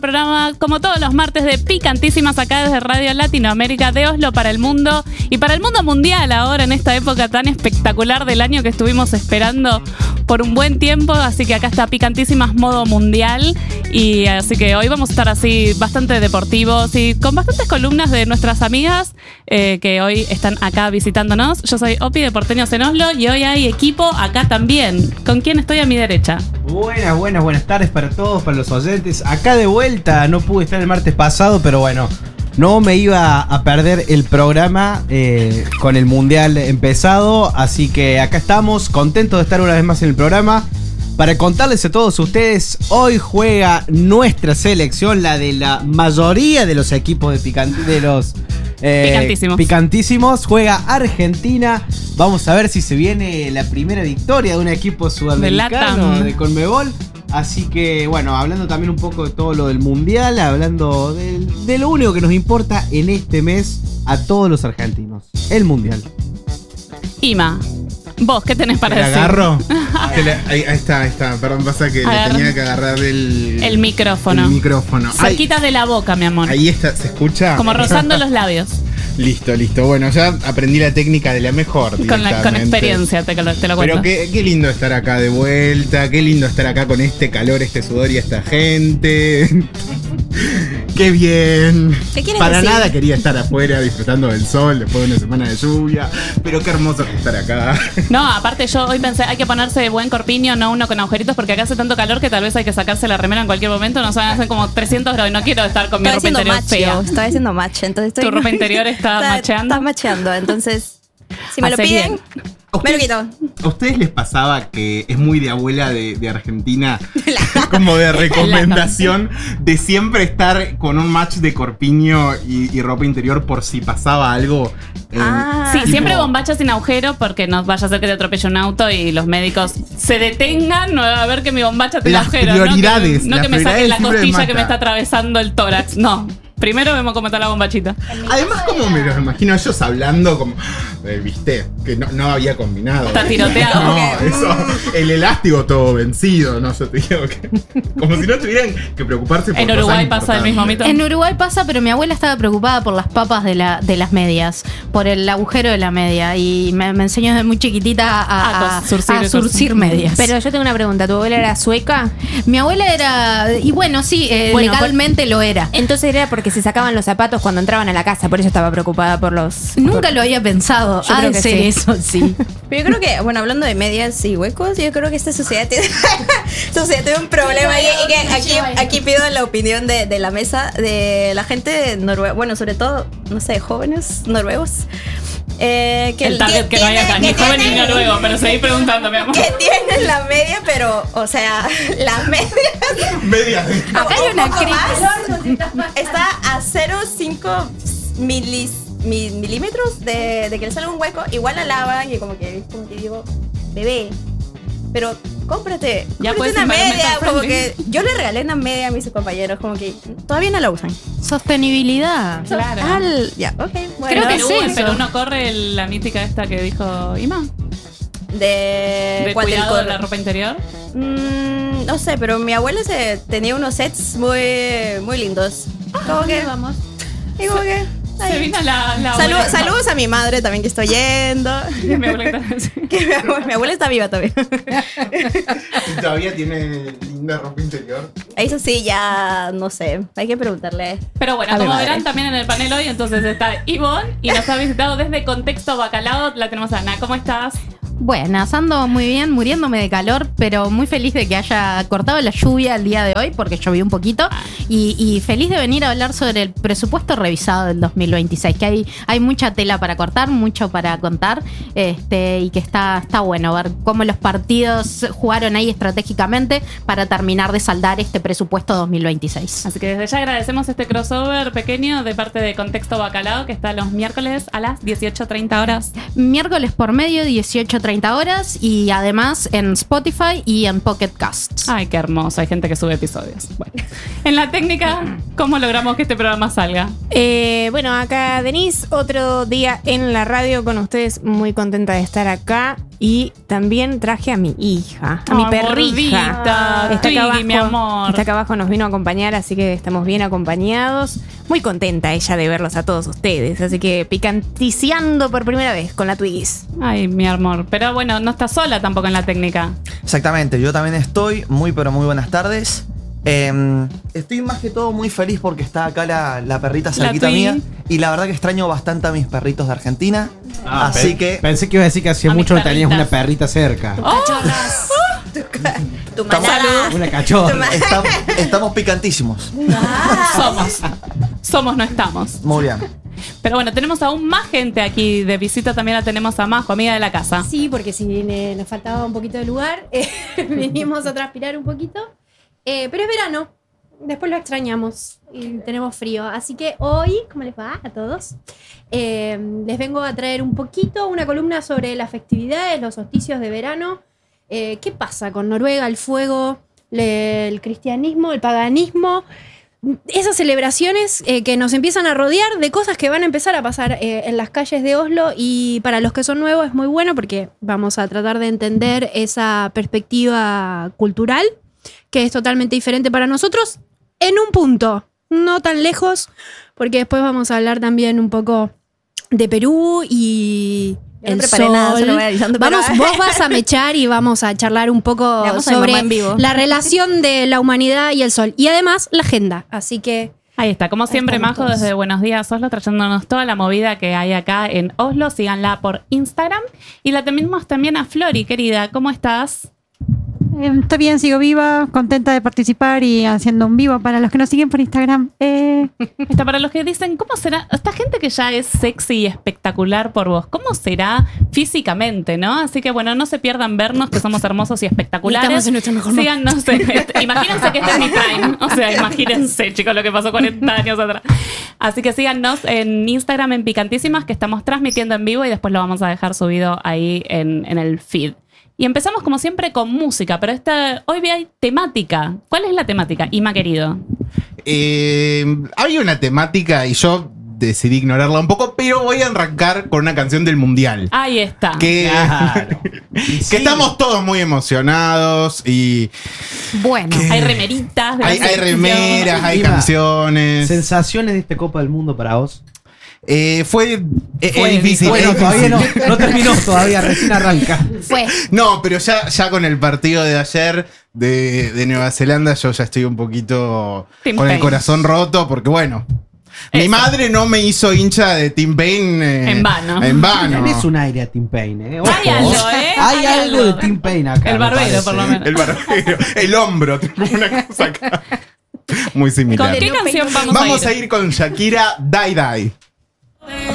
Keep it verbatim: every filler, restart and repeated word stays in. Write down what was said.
Programa como todos los martes de Picantísimas acá desde Radio Latinoamérica de Oslo para el mundo y para el mundo mundial ahora en esta época tan espectacular del año que estuvimos esperando por un buen tiempo, así que acá está Picantísimas modo mundial y así que hoy vamos a estar así bastante deportivos y con bastantes columnas de nuestras amigas eh, que hoy están acá visitándonos. Yo soy Opi de Porteños en Oslo y hoy hay equipo acá también. ¿Con quién estoy a mi derecha? Buenas, buenas, buenas tardes para todos, para los oyentes. Acá de vuelta, no pude estar el martes pasado, pero bueno, no me iba a perder el programa eh, con el Mundial empezado. Así que acá estamos, contentos de estar una vez más en el programa. Para contarles a todos ustedes, hoy juega nuestra selección, la de la mayoría de los equipos de, picant de los eh, picantísimos. picantísimos. Juega Argentina. Vamos a ver si se viene la primera victoria de un equipo sudamericano de, de Conmebol. Así que, bueno, hablando también un poco de todo lo del Mundial, hablando de, de lo único que nos importa en este mes a todos los argentinos, el Mundial. Ima, vos, ¿qué tenés para ¿Te decir? agarro? le, ahí, ahí está, ahí está. Perdón, pasa que Agarra. le tenía que agarrar el... El micrófono. El micrófono. Cerquita Ahí, de la boca, mi amor. ahí está, ¿se escucha? Como rozando los labios. Listo, listo. Bueno, ya aprendí la técnica de la mejor. Con, la, con experiencia, te, lo- te lo cuento. Pero qué, qué lindo estar acá de vuelta, qué lindo estar acá con este calor, este sudor y esta gente. Qué bien. ¿Qué quieres Para decir? nada quería estar afuera disfrutando del sol después de una semana de lluvia, pero qué hermoso estar acá. No, aparte yo hoy pensé, hay que ponerse buen corpiño, no uno con agujeritos, porque acá hace tanto calor que tal vez hay que sacarse la remera en cualquier momento. Nos van a hacer como trescientos grados y no quiero estar con mi Estaba ropa haciendo interior match, fea. yo, estaba haciendo match, entonces estoy... ¿Tu ropa interior está macheando? Está macheando, entonces si me lo Hace piden, bien. me lo quito. ¿A ustedes les pasaba que es muy de abuela de, de Argentina? Como de recomendación de siempre estar con un match de corpiño y, y ropa interior por si pasaba algo. eh, Ah. Sí, tipo- siempre bombacha sin agujero porque no vaya a ser que te atropelle un auto y los médicos se detengan no, a ver que mi bombacha tiene Las agujero. prioridades, No que, no las que me saquen prioridades la siempre costilla me que me mata. está atravesando el tórax. No. Primero vemos cómo está la bombachita. Además, como me los imagino ellos hablando como, eh, viste, que no, no había combinado. Está tiroteado. No, eso, el elástico todo vencido, no, yo te digo que como si no tuvieran que preocuparse por En cosas Uruguay pasa el importantes. mismo mito. En Uruguay pasa, pero mi abuela estaba preocupada por las papas de, la, de las medias, por el agujero de la media. Y me, me enseñó desde muy chiquitita a, A a- surcir- a surcir medias. Pero yo tengo una pregunta, ¿tu abuela era sueca? mi abuela era. Y bueno, sí, eh, Bueno, legalmente lo era. Entonces era porque se sacaban los zapatos cuando entraban a la casa, por eso estaba preocupada por los... Nunca por- lo había pensado. Yo Ha creo de que ser sí. eso, sí. Pero yo creo que, bueno, hablando de medias y huecos, yo creo que esta sociedad tiene, esta sociedad tiene un problema y, y que aquí, aquí pido la opinión de, de la mesa de la gente noruega, bueno, sobre todo, no sé, jóvenes noruegos. Eh, que El target que no hay acá, ni joven ni tienen- noruego, pero seguí preguntando, mi amor. que tienen la media, pero, o sea, la media Media. Acá hay un una poco crisis. más, está a cero coma cinco milis, mi- milímetros de, de que le salga un hueco. Igual la lavan y como que, como que digo, bebé, pero cómprate, Ya cómprate puedes una media. environmental Como friendly. que yo le regalé una media a mis compañeros, como que todavía no la usan. Sostenibilidad. Claro. Al- ya, ok. Bueno, Creo que Perú, sí, en eso. Perú no corre el- la mítica esta que dijo Ima. de, De ¿cuál del cuidado de cor- la ropa interior. Mm, no sé, pero mi abuela se tenía unos sets muy, muy lindos. Como que, Vamos. y como que, Se ahí. vino la, la Salud- abuela. saludos a mi madre también que estoy yendo. Mi abuelita. Que mi, abuela, mi abuela está viva todavía. ¿Y todavía tiene linda ropa interior? Eso sí, ya no sé. Hay que preguntarle. Pero bueno, A mi como madre. verán también en el panel hoy, entonces está Ivonne y nos ha visitado desde Contexto Bacalao. La tenemos a Ana. ¿Cómo estás? Buenas, ando muy bien, muriéndome de calor, pero muy feliz de que haya cortado la lluvia el día de hoy, porque llovió un poquito, y, y feliz de venir a hablar sobre el presupuesto revisado del dos mil veintiséis, que hay, hay mucha tela para cortar, mucho para contar, este, y que está, está bueno ver cómo los partidos jugaron ahí estratégicamente para terminar de saldar este presupuesto dos mil veintiséis. Así que desde ya agradecemos este crossover pequeño de parte de Contexto Bacalao, que está los miércoles a las dieciocho treinta horas. Miércoles por medio, dieciocho treinta horas, y además en Spotify y en Pocket Casts. Ay, qué hermoso, hay gente que sube episodios. Bueno, en la técnica, ¿cómo logramos que este programa salga? Eh, bueno, acá Denise, otro día en la radio con ustedes, muy contenta de estar acá. Y también traje a mi hija, a mi Ay, perrija. gordita, Está Twiggy, acá abajo, mi amor. está acá abajo, nos vino a acompañar, así que estamos bien acompañados. Muy contenta ella de verlos a todos ustedes, así que picanticiando por primera vez con la Twiggies. Ay, mi amor. Pero bueno, no estás sola tampoco en la técnica. Exactamente, yo también estoy. Muy, pero muy buenas tardes. Eh, estoy más que todo muy feliz porque está acá la, la perrita cerquita Twiggy. mía. Y la verdad que extraño bastante a mis perritos de Argentina. Ah, así pe- que Pensé que iba a decir que hacía A mis mucho no tenías perritas. una perrita cerca. Cachorras. Tu Estamos- manada. Una cachorra. estamos, estamos picantísimos. Somos. Somos, no estamos. Muy bien. Pero bueno, tenemos aún más gente aquí de visita. También la tenemos a Majo, amiga de la casa. Sí, porque si eh, nos faltaba un poquito de lugar, eh, vinimos a transpirar un poquito. Eh, pero es verano, después lo extrañamos y tenemos frío. Así que hoy, ¿cómo les va a todos? Eh, les vengo a traer un poquito una columna sobre las festividades, los solsticios de verano. Eh, ¿Qué pasa con Noruega, el fuego, le- el cristianismo, el paganismo? Esas celebraciones eh, que nos empiezan a rodear de cosas que van a empezar a pasar eh, en las calles de Oslo, y para los que son nuevos es muy bueno porque vamos a tratar de entender esa perspectiva cultural que es totalmente diferente para nosotros en un punto, no tan lejos, porque después vamos a hablar también un poco de Perú y Yo no el preparé sol. nada, solo voy avisando, pero- Vamos, vos vas a mechar y vamos a charlar un poco Le vamos a mi sobre mamá en vivo. la relación de la humanidad y el sol. Y además la agenda. Así que Ahí está, como siempre, estamos Majo, todos. desde Buenos Días Oslo, trayéndonos toda la movida que hay acá en Oslo. Síganla por Instagram. Y la tenemos también a Flori, querida. ¿Cómo estás? Eh, Estoy bien, sigo viva, contenta de participar y haciendo un vivo para los que nos siguen por Instagram. Eh, Está para los que dicen, ¿cómo será? Esta gente que ya es sexy y espectacular por vos, ¿cómo será físicamente, no? Así que bueno, no se pierdan vernos, que somos hermosos y espectaculares. Y estamos en nuestro mejor Síganos en este- imagínense que este es mi prime. O sea, imagínense, chicos, lo que pasó cuarenta años atrás. Así que síganos en Instagram en Picantísimas, que estamos transmitiendo en vivo y después lo vamos a dejar subido ahí en, en el feed. Y empezamos como siempre con música, pero esta, hoy hay temática. ¿Cuál es la temática, Ima querido? Eh, había una temática y yo decidí ignorarla un poco, pero voy a arrancar con una canción del Mundial. Ahí está. Que, Claro. que estamos todos muy emocionados y Bueno, Hay remeritas. de la hay, hay selección. remeras, hay Ima, canciones. ¿Sensaciones de esta Copa del Mundo para vos? Eh, fue eh, Fue es difícil. Bueno, es todavía no, difícil. no terminó, todavía recién arranca. fue. No, pero ya, ya con el partido de ayer de, de Nueva Zelanda, yo ya estoy un poquito Tim con el Payne. corazón roto, porque bueno, mi Eso. madre no me hizo hincha de Tim Payne eh, En vano. En vano. Tenés un aire a Tim Payne, ¿eh? Ojo. Hay algo, ¿eh? Hay, Hay algo algo. de Tim Payne acá. El me barbero, parece. por lo menos. El barbero, el hombro, tengo una cosa acá. Muy ¿Con similar. qué canción vamos, Vamos a a ir? ir con Shakira Die Die.